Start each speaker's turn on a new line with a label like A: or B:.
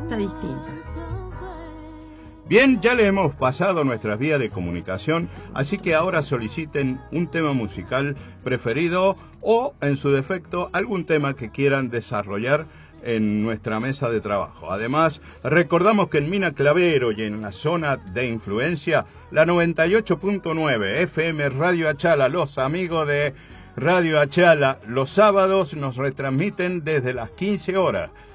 A: propuesta distinta.
B: Bien, ya le hemos pasado nuestras vías de comunicación, así que ahora soliciten un tema musical preferido o, en su defecto, algún tema que quieran desarrollar en nuestra mesa de trabajo. Además, recordamos que en Mina Clavero y en la zona de influencia, la 98.9 FM Radio Achala, los amigos de Radio Achala, los sábados nos retransmiten desde las 15 horas.